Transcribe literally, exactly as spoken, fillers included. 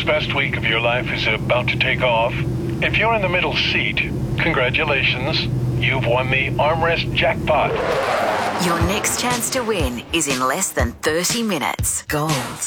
best week of your life is about to take off. If you're in the middle seat, congratulations. You've won the armrest jackpot. Your next chance to win is in less than thirty minutes. Gold